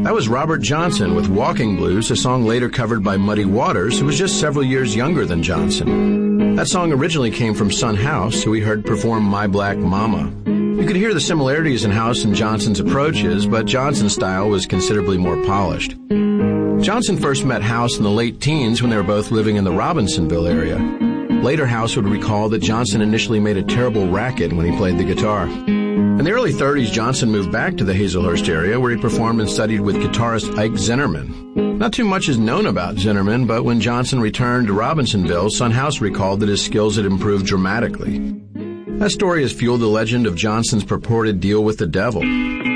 That was Robert Johnson with Walking Blues, a song later covered by Muddy Waters, who was just several years younger than Johnson. That song originally came from Son House, who we heard perform My Black Mama. You could hear the similarities in House and Johnson's approaches, but Johnson's style was considerably more polished. Johnson first met House in the late teens when they were both living in the Robinsonville area. Later, House would recall that Johnson initially made a terrible racket when he played the guitar. In the early 30s, Johnson moved back to the Hazelhurst area, where he performed and studied with guitarist Ike Zinnerman. Not too much is known about Zinnerman, but when Johnson returned to Robinsonville, Son House recalled that his skills had improved dramatically. That story has fueled the legend of Johnson's purported deal with the devil.